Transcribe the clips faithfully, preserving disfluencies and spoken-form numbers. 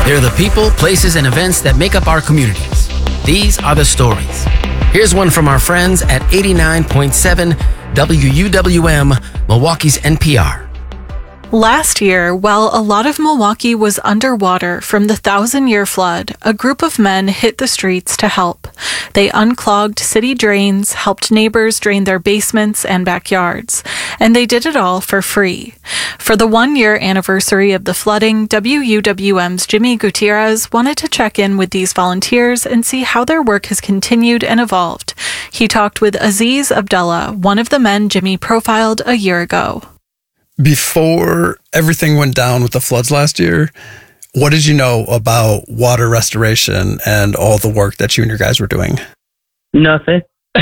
They're the people, places, and events that make up our communities. These are the stories. Here's one from our friends at eighty-nine point seven W U W M, Milwaukee's N P R. Last year, while a lot of Milwaukee was underwater from the thousand-year flood, a group of men hit the streets to help. They unclogged city drains, helped neighbors drain their basements and backyards, and they did it all for free. For the one-year anniversary of the flooding, W U W M's Jimmy Gutierrez wanted to check in with these volunteers and see how their work has continued and evolved. He talked with Aziz Abdullah, one of the men Jimmy profiled a year ago. Before everything went down with the floods last year, what did you know about water restoration and all the work that you and your guys were doing? Nothing.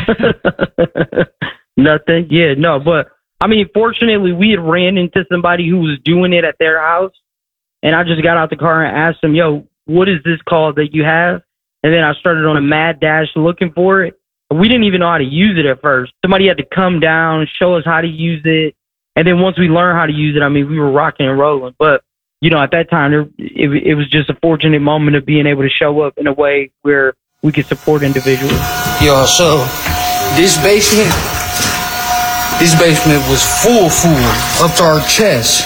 Nothing. Yeah, no, but I mean, fortunately, we had ran into somebody who was doing it at their house, and I just got out the car and asked them, yo, what is this called that you have? And then I started on a mad dash looking for it. We didn't even know how to use it at first. Somebody had to come down, show us how to use it. And then once we learned how to use it, I mean, we were rocking and rolling. But, you know, at that time, there, it, it was just a fortunate moment of being able to show up in a way where we could support individuals. Yo, so this basement, this basement was full, full, up to our chest.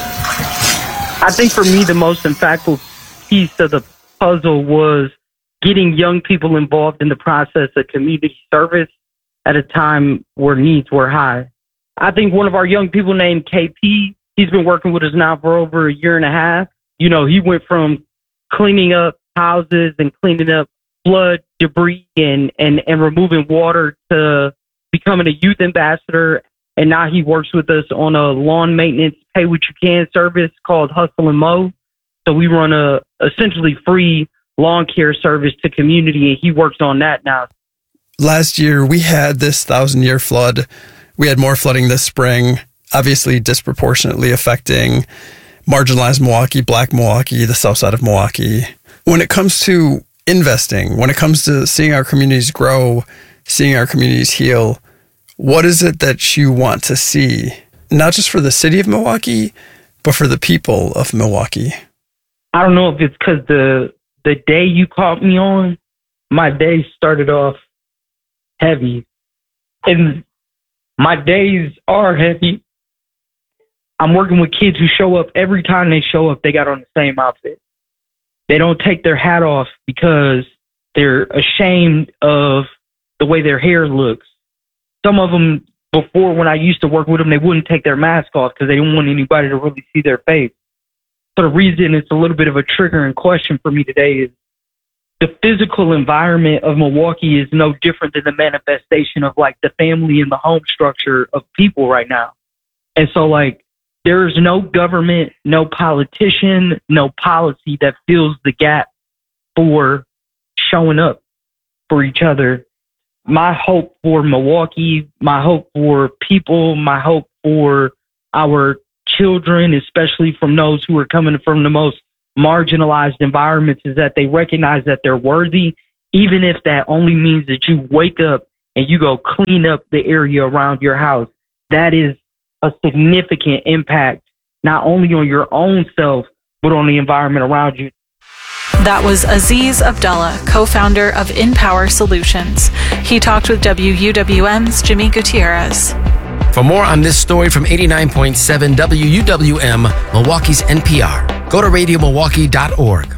I think for me, the most impactful piece of the puzzle was getting young people involved in the process of community service at a time where needs were high. I think one of our young people named K P, he's been working with us now for over a year and a half. You know, he went from cleaning up houses and cleaning up flood debris and, and, and removing water to becoming a youth ambassador. And now he works with us on a lawn maintenance pay what you can service called Hustle and Mow. So we run a essentially free lawn care service to community, and he works on that now. Last year, we had this thousand-year flood. We had more flooding this spring, obviously disproportionately affecting marginalized Milwaukee, Black Milwaukee, the south side of Milwaukee. When it comes to investing, when it comes to seeing our communities grow, seeing our communities heal, what is it that you want to see, not just for the city of Milwaukee, but for the people of Milwaukee? I don't know if it's because the, the day you caught me on, my day started off heavy. And my days are heavy. I'm working with kids who show up. Every time they show up, they got on the same outfit. They don't take their hat off because they're ashamed of the way their hair looks. Some of them, before when I used to work with them, they wouldn't take their mask off because they didn't want anybody to really see their face. So the reason it's a little bit of a triggering question for me today is the physical environment of Milwaukee is no different than the manifestation of like the family and the home structure of people right now. And so like there's no government, no politician, no policy that fills the gap for showing up for each other. My hope for Milwaukee, my hope for people, my hope for our children, especially from those who are coming from the most marginalized environments, is that they recognize that they're worthy, even if that only means that you wake up and you go clean up the area around your house. That is a significant impact, not only on your own self, but on the environment around you. That was Aziz Abdullah, co-founder of InPower Solutions. He talked with W U W M's Jimmy Gutierrez. For more on this story from eighty-nine point seven W U W M, Milwaukee's N P R, go to radio milwaukee dot org.